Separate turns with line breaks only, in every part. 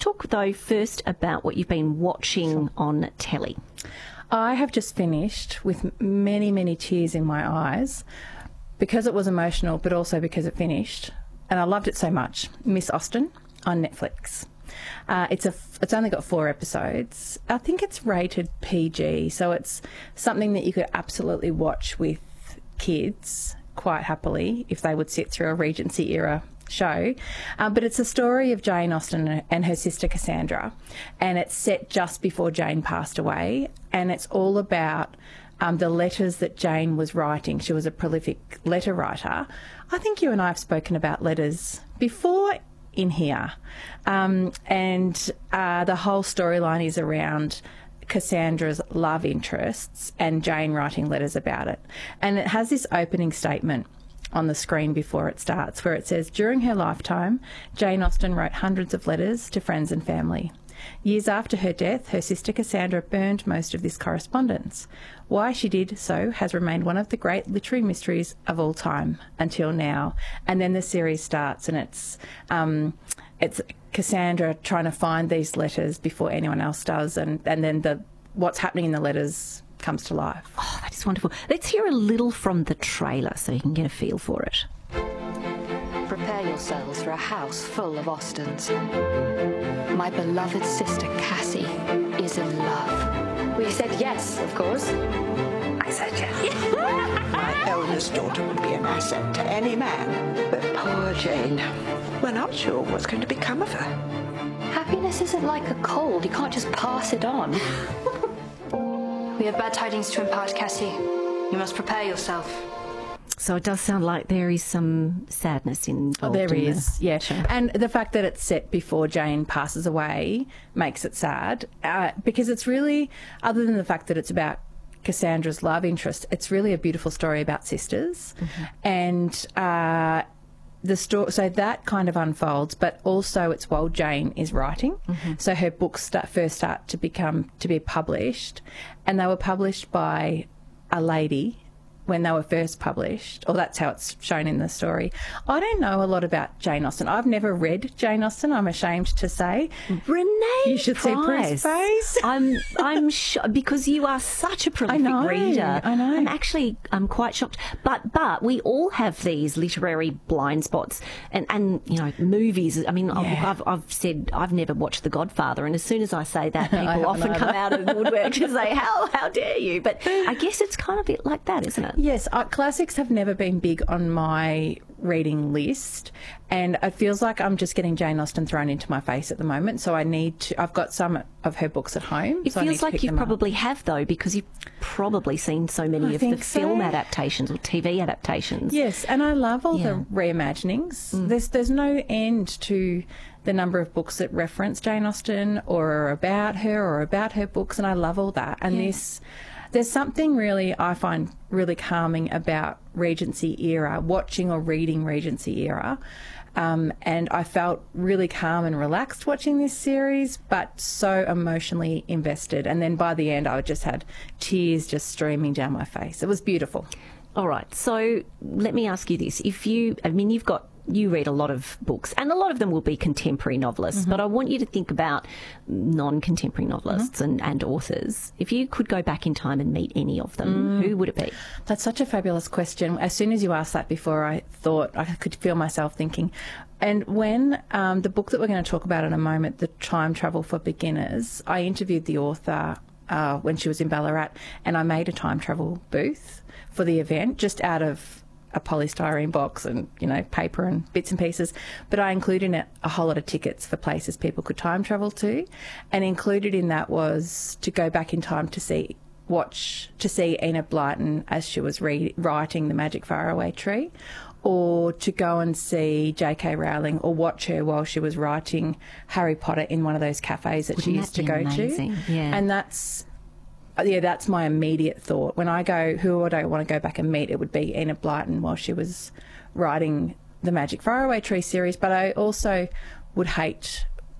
talk, though, first about what you've been watching on telly.
I have just finished with many, many tears in my eyes because it was emotional, but also because it finished. And I loved it so much. Miss Austen on Netflix. It's only got 4 episodes. I think it's rated PG, so it's something that you could absolutely watch with kids quite happily if they would sit through a Regency era show. But it's a story of Jane Austen and her sister Cassandra, and it's set just before Jane passed away, and it's all about the letters that Jane was writing. She was a prolific letter writer. I think you and I have spoken about letters before in here, and the whole storyline is around Cassandra's love interests and Jane writing letters about it. And it has this opening statement on the screen before it starts where it says, during her lifetime, Jane Austen wrote hundreds of letters to friends and family. Years after her death, her sister Cassandra burned most of this correspondence. Why she did so has remained one of the great literary mysteries of all time until now. And then the series starts, and it's Cassandra trying to find these letters before anyone else does, and then what's happening in the letters comes to life.
Oh, that is wonderful. Let's hear a little from the trailer so you can get a feel for it.
Prepare yourselves for a house full of Austens. My beloved sister Cassie is in love.
We said yes, of course.
I said yes. My eldest daughter would be an asset to any man. But poor Jane, we're not sure what's going to become of her.
Happiness isn't like a cold. You can't just pass it on. We have bad tidings to impart, Cassie. You must prepare yourself.
So it does sound like there is some sadness involved.
Oh, there is, yeah.
Show.
And the fact that it's set before Jane passes away makes it sad because it's really, other than the fact that it's about Cassandra's love interest, it's really a beautiful story about sisters. And the story, so that kind of unfolds, but also it's while Jane is writing. So her books first start to be published, and they were published by a lady when they were first published, or that's how it's shown in the story. I don't know a lot about Jane Austen. I've never read Jane Austen, I'm ashamed to say.
Renee
You should see Prue's face.
I'm sure, because you are such a prolific reader.
I know.
I'm quite shocked. But we all have these literary blind spots, and you know, movies. I mean, I've said I've never watched The Godfather, and as soon as I say that, people often come out of the woodwork to say, how dare you? But I guess it's kind of a bit like that, isn't it?
Yes, classics have never been big on my reading list, and it feels like I'm just getting Jane Austen thrown into my face at the moment, so I've got some of her books at home.
It feels like you probably have, though, because you've probably seen so many of the film adaptations or TV adaptations.
Yes, and I love all the reimaginings. There's no end to the number of books that reference Jane Austen or are about her books, and I love all that. And there's something really I find really calming about Regency era, watching or reading Regency era. And I felt really calm and relaxed watching this series, but so emotionally invested. And then by the end, I just had tears just streaming down my face. It was beautiful.
All right. So let me ask you this. You read a lot of books, and a lot of them will be contemporary novelists, but I want you to think about non-contemporary novelists and authors. If you could go back in time and meet any of them, who would it be?
That's such a fabulous question. As soon as you asked that before, I thought I could feel myself thinking. And when the book that we're going to talk about in a moment, The Time Travel for Beginners, I interviewed the author when she was in Ballarat, and I made a time travel booth for the event just out of a polystyrene box and, you know, paper and bits and pieces. But I included in it a whole lot of tickets for places people could time travel to. And included in that was to go back in time to see Enid Blyton as she was writing The Magic Faraway Tree, or to go and see J.K. Rowling or watch her while she was writing Harry Potter in one of those cafes that she used to go to.
Yeah.
And that's my immediate thought. When I go, who would I want to go back and meet? It would be Enid Blyton while she was writing the Magic Faraway Tree series. But I also would hate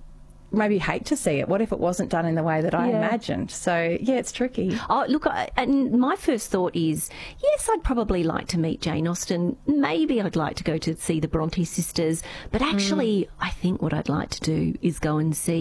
to see it. What if it wasn't done in the way that I imagined? So, yeah, it's tricky.
Oh, look, and my first thought is, yes, I'd probably like to meet Jane Austen. Maybe I'd like to go to see the Bronte sisters. But actually, I think what I'd like to do is go and see